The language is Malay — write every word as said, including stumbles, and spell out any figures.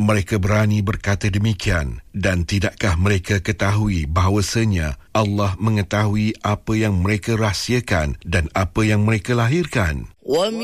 mereka berani berkata demikian? Dan tidakkah mereka ketahui bahawasanya Allah mengetahui apa yang mereka rahsiakan dan apa yang mereka lahirkan?